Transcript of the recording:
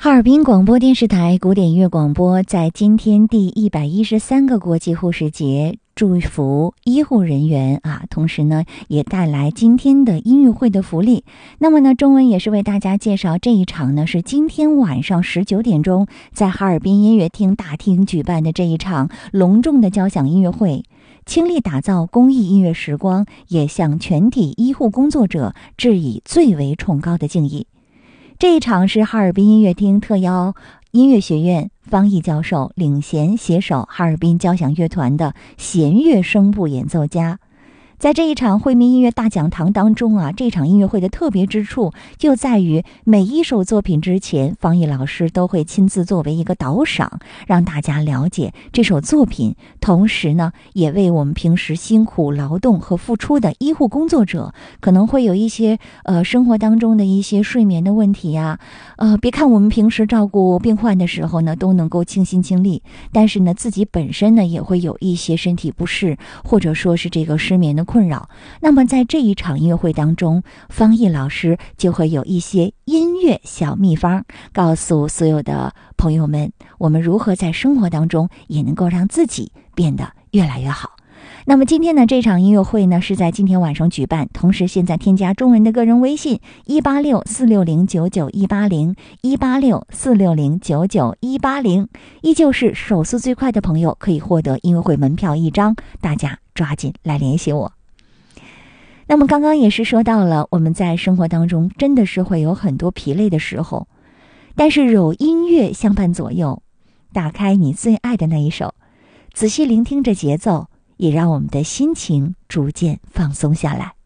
哈尔滨广播电视台古典音乐广播在今天第113个国际护士节祝福医护人员同时呢也带来今天的音乐会的福利。那么呢中文也是为大家介绍这一场呢是今天晚上19点钟在哈尔滨音乐厅大厅举办的这一场隆重的交响音乐会，倾力打造公益音乐时光，也向全体医护工作者致以最为崇高的敬意。这一场是哈尔滨音乐厅特邀音乐学院方毅教授领衔携手哈尔滨交响乐团的弦乐声部演奏家。在这一场惠民音乐大讲堂当中这场音乐会的特别之处就在于每一首作品之前，方毅老师都会亲自作为一个导赏，让大家了解这首作品，同时呢也为我们平时辛苦劳动和付出的医护工作者可能会有一些生活当中的一些睡眠的问题别看我们平时照顾病患的时候呢都能够倾心倾力，但是呢自己本身呢也会有一些身体不适，或者说是这个失眠的困扰。那么在这一场音乐会当中，方毅老师就会有一些音乐小秘方，告诉所有的朋友们，我们如何在生活当中也能够让自己变得越来越好。那么今天呢这场音乐会呢是在今天晚上举办，同时现在添加中文的个人微信186-460-99-180 186-460-99-180，依旧是手速最快的朋友可以获得音乐会门票1张，大家抓紧来联系我。那么刚刚也是说到了，我们在生活当中真的是会有很多疲累的时候，但是有音乐相伴左右，打开你最爱的那一首，仔细聆听着节奏，也让我们的心情逐渐放松下来。